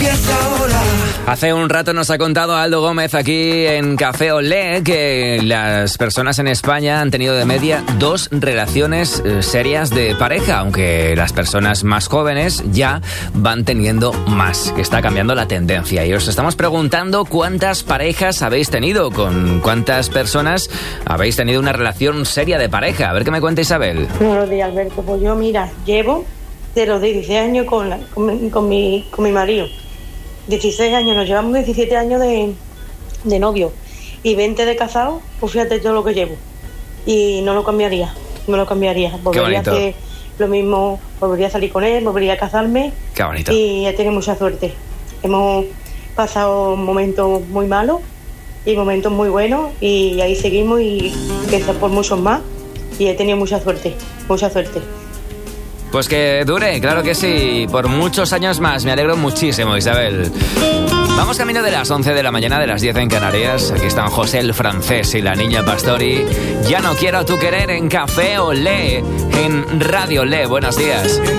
empieza ahora. Hace un rato nos ha contado Aldo Gómez aquí en Café Olé que las personas en España han tenido de media 2 relaciones serias de pareja, aunque las personas más jóvenes ya van teniendo más, que está cambiando la tendencia. Y os estamos preguntando cuántas parejas habéis tenido, con cuántas personas habéis tenido una relación seria de pareja. A ver qué me cuenta Isabel. Buenos días, Alberto. Pues yo, mira, llevo de los 16 años con mi marido. 16 años, nos llevamos 17 años de novio y 20 de casado, pues fíjate todo lo que llevo. Y no lo cambiaría. Volvería a hacer lo mismo, volvería a salir con él, volvería a casarme. Qué bonito. Y he tenido mucha suerte. Hemos pasado momentos muy malos y momentos muy buenos y ahí seguimos y empezar por muchos más. Y he tenido mucha suerte. Pues que dure, claro que sí, por muchos años más. Me alegro muchísimo, Isabel. Vamos camino de las 11 de la mañana, de las 10 en Canarias. Aquí están José el Francés y la Niña Pastori. Ya no quiero tu querer en Café Olé, en Radio Olé. Buenos días.